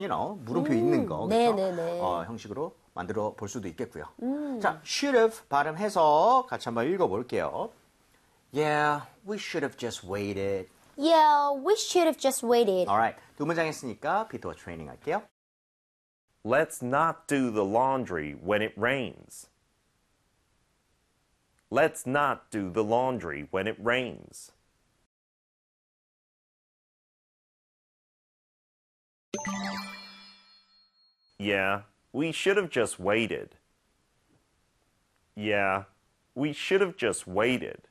물음표 있는 거 네네네. 형식으로 만들어 볼 수도 있겠고요. 자, should have 발음해서 같이 한번 읽어볼게요. Yeah, we should have just waited. Yeah, we should have just waited. Alright, 두 문장 했으니까 피터 트레이닝 할게요. Let's not do the laundry when it rains. Let's not do the laundry when it rains. Yeah, we should have just waited. Yeah, we should have just waited.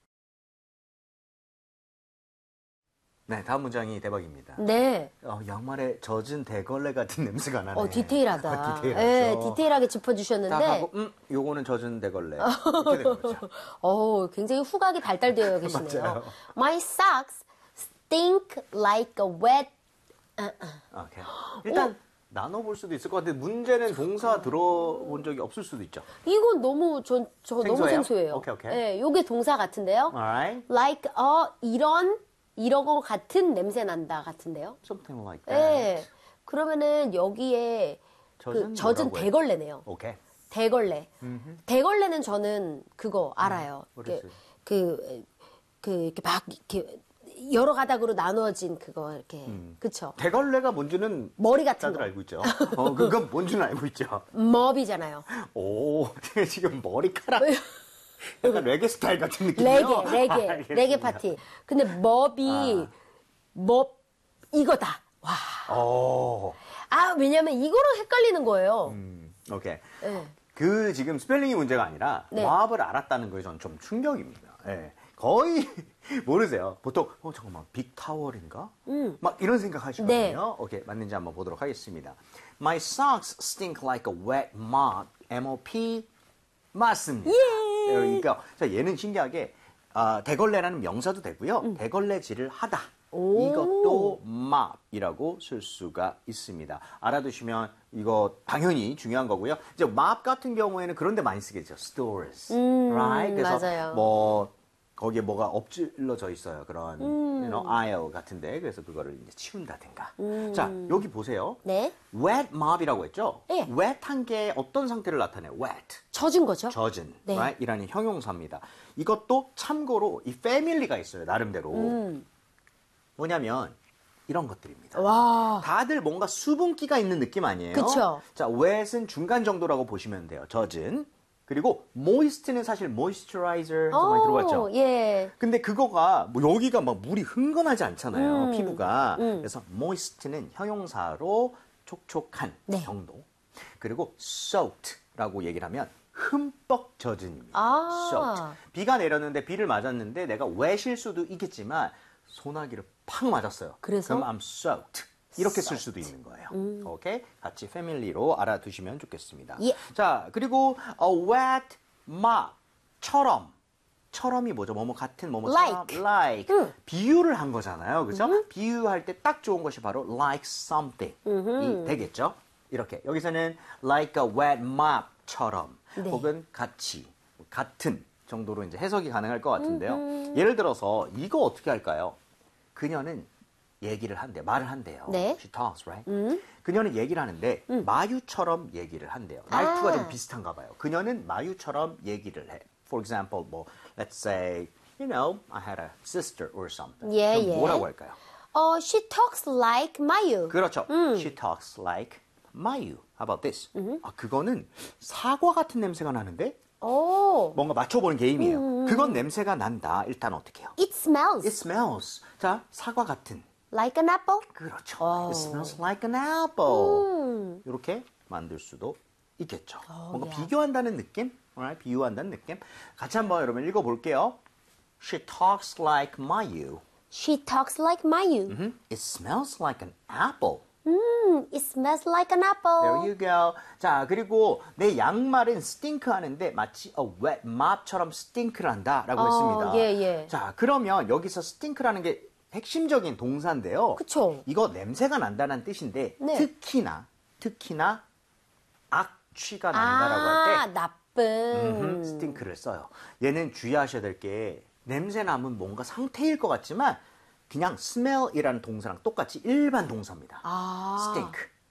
네, 다음 문장이 대박입니다. 네. 양말에 젖은 대걸레 같은 냄새가 나네. 디테일하다. 디테일하죠. 네, 디테일하게 딱 짚어주셨는데. 하고, 요거는 젖은 대걸레. 이렇게 되는 거죠. 굉장히 후각이 발달되어 계시네요. 맞아요. My socks stink like a wet. 오케이. 일단 나눠볼 수도 있을 것 같은데 문제는 동사 들어본 적이 없을 수도 있죠. 이건 너무 너무 생소해요. 오케이. 네, 요게 동사 같은데요. Alright. Like 이런 거 같은 냄새 난다 같은데요. Something like 네. that. 그러면은 여기에 젖은 대걸레네요. 오케이. 대걸레. 대걸레는 저는 그거 알아요. 이렇게 막 이렇게 여러 가닥으로 나누어진 그거 이렇게 그쵸? 대걸레가 뭔지는 머리 같은 다들 거. 알고 있죠. 그건 뭔지는 알고 있죠. 머비잖아요. 오, 지금 머리카락. 약간 레게 스타일 같은 느낌이요. 레게 파티. 근데 머비 이거다. 와. 왜냐면 이거랑 헷갈리는 거예요. 오케이. 네. 그 지금 스펠링이 문제가 아니라 네. 마법을 알았다는 거에 저는 좀 충격입니다. 네. 거의 모르세요. 보통 잠깐만 빅타월인가? 막 이런 생각하시거든요. 네. 오케이, 맞는지 한번 보도록 하겠습니다. My socks stink like a wet mop. MOP 맞습니다. 예. 그러니까 자, 얘는 신기하게 대걸레라는 명사도 되고요. 대걸레질을 하다. 이것도 mop이라고 쓸 수가 있습니다. 알아두시면 이거 당연히 중요한 거고요. 이제 mop 같은 경우에는 그런 데 많이 쓰겠죠. stores. right? 그래서 맞아요. 거기에 뭐가 엎질러져 있어요. 그런 aisle 같은데. 그래서 그거를 이제 치운다든가. 자, 여기 보세요. 네. wet mop이라고 했죠? 네. wet한 게 어떤 상태를 나타내요? wet. 젖은 거죠? 젖은. 네. right? 이라는 형용사입니다. 이것도 참고로 이 패밀리가 있어요. 나름대로. 뭐냐면 이런 것들입니다. 와. 다들 뭔가 수분기가 있는 느낌 아니에요? 그쵸. 자, wet은 중간 정도라고 보시면 돼요. 젖은. 그리고 moist는 사실 moisturizer 많이 들어봤죠? 예. 근데 그거가 여기가 막 물이 흥건하지 않잖아요. 피부가. 그래서 moist는 형용사로 촉촉한 정도. 그리고 soaked라고 얘기를 하면 흠뻑 젖은입니다. soaked. 비가 내렸는데 비를 맞았는데 내가 wet일 수도 있겠지만 소나기를 팍 맞았어요. 그래서? 그럼 I'm soaked. 이렇게 쓸 수도 있는 거예요. 오케이? 같이 패밀리로 알아두시면 좋겠습니다. 예. 자, 그리고 wet mop처럼. 처럼이 뭐죠? 뭐뭐 같은 뭐뭐처럼. like. 비유를 한 거잖아요. 그죠? 비유할 때 딱 좋은 것이 바로 like something. 이 되겠죠? 이렇게. 여기서는 like a wet mop처럼. 네. 혹은 같이. 같은 정도로 이제 해석이 가능할 것 같은데요. 예를 들어서 이거 어떻게 할까요? 그녀는 얘기를 한대요. 말을 한대요. 네. She talks, right? 그녀는 얘기를 하는데 마유처럼 얘기를 한대요. 말투가 좀 비슷한가 봐요. 그녀는 마유처럼 얘기를 해. For example, let's say, I had a sister or something. 예, 그럼 예. 뭐라고 할까요? She talks like Mayu. 그렇죠. She talks like Mayu. How about this? 그거는 사과 같은 냄새가 나는데 뭔가 맞춰보는 게임이에요. 그건 냄새가 난다. 일단 어떻게 해요? It smells It smells. 자, 사과 같은. like an apple. 그렇죠. It smells like an apple. 이렇게 만들 수도 있겠죠. 뭔가 비교한다는 느낌? Alright? 비유한다는 느낌? 같이 한번 여러분 읽어볼게요. She talks like Mayu. She talks like Mayu. It smells like an apple. It smells like an apple. There you go. 자, 그리고 내 양말은 stink 하는데 마치 a wet mop처럼 stink를 한다라고 했습니다. 예. 자, 그러면 여기서 stink라는 게 핵심적인 동사인데요. 그쵸. 이거 냄새가 난다는 뜻인데 네. 특히나 악취가 난다라고 할 때 나쁜. stink를 써요. 얘는 주의하셔야 될 게 냄새 나면 뭔가 상태일 것 같지만 그냥 smell이라는 동사랑 똑같이 일반 동사입니다. stink.